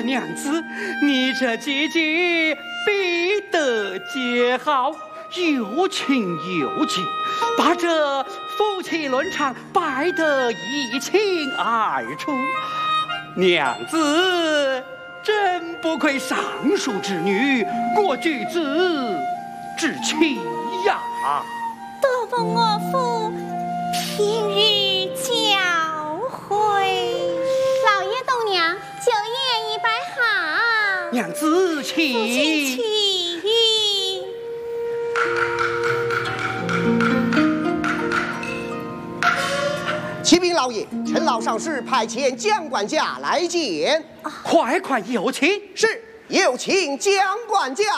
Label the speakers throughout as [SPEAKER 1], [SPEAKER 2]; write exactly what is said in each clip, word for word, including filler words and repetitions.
[SPEAKER 1] 娘子，你这姐姐必得结好，又亲又敬，把这夫妻伦常摆得一清二楚。娘子真不愧尚书之女，国举子之妻呀！
[SPEAKER 2] 多蒙我父平日教诲，
[SPEAKER 3] 老爷栋娘酒宴已摆好，
[SPEAKER 1] 娘子请。
[SPEAKER 2] 父亲请。
[SPEAKER 4] 启禀老爷，陈老上士派遣江管家来见。
[SPEAKER 1] 快快有请。
[SPEAKER 4] 是，有请江管家。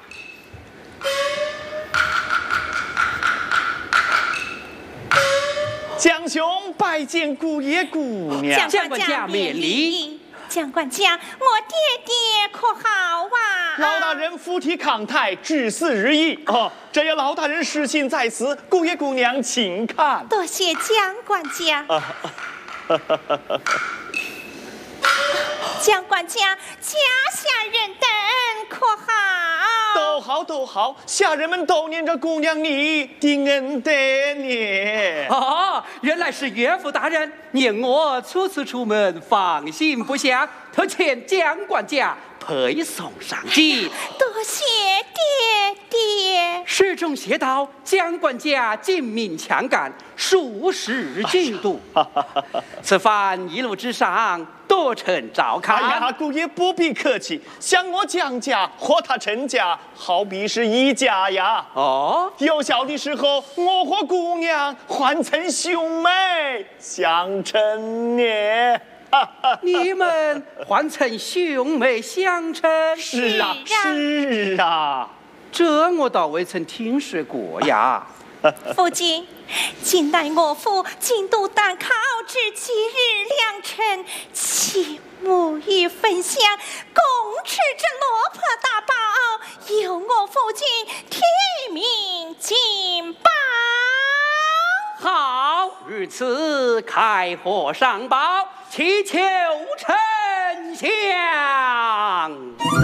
[SPEAKER 5] 江兄拜见姑爷姑娘。
[SPEAKER 1] 江管家免礼。
[SPEAKER 2] 江管家，我爹爹可好啊？
[SPEAKER 5] 老大人夫体康泰，至死日益。哦，这有老大人失信在此，姑爷姑娘请看。
[SPEAKER 2] 多谢江管家。啊江管家，家下人等可好？
[SPEAKER 5] 都好都好，下人们都念着姑娘你的恩德呢。
[SPEAKER 1] 哦，原来是岳父大人，念我初次出门，放心不下，特遣江管家配送上计。
[SPEAKER 2] 多谢爹爹。
[SPEAKER 1] 诗中写道：江管家精明强干，数世进度。此番一路之上，多承照看。
[SPEAKER 5] 哎呀，姑爷不必客气，像我江家和他陈家，好比是一家呀。
[SPEAKER 1] 哦，
[SPEAKER 5] 有小的时候，我和姑娘换成兄妹相称呢。
[SPEAKER 1] 你们换成兄妹相称？
[SPEAKER 5] 是啊，是啊，
[SPEAKER 1] 这我倒未曾听说过呀。
[SPEAKER 2] 父亲，近代我父进都赶考至七日良辰，其母与焚香，共持着落魄大宝，由我父亲天命金榜。
[SPEAKER 1] 好，如此开火上报，祈求丞相。